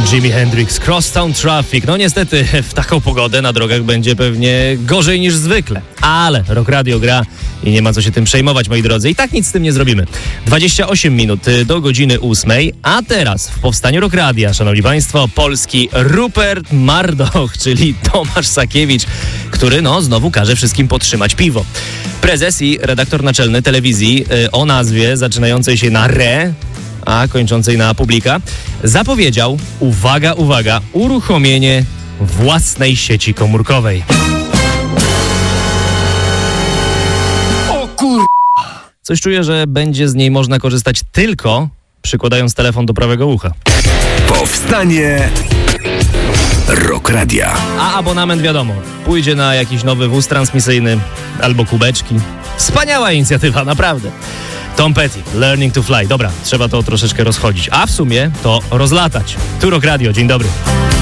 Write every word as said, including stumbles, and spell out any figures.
Jimi Hendrix, Crosstown Traffic. No niestety w taką pogodę na drogach będzie pewnie gorzej niż zwykle. Ale Rock Radio gra i nie ma co się tym przejmować, moi drodzy. I tak nic z tym nie zrobimy. dwadzieścia osiem minut do godziny ósmej, a teraz w powstaniu Rock Radia, szanowni państwo, polski Rupert Murdoch, czyli Tomasz Sakiewicz, który no znowu każe wszystkim podtrzymać piwo. Prezes i redaktor naczelny telewizji y, o nazwie zaczynającej się na re, a kończącej na publika, zapowiedział, uwaga, uwaga, uruchomienie własnej sieci komórkowej. O kur... Coś czuję, że będzie z niej można korzystać tylko przykładając telefon do prawego ucha. Powstanie Rock Radia. A abonament wiadomo, pójdzie na jakiś nowy wóz transmisyjny albo kubeczki. Wspaniała inicjatywa, naprawdę. Tom Petty, Learning to Fly. Dobra, trzeba to troszeczkę rozchodzić. A w sumie to rozlatać. Tu Rock Radio, dzień dobry.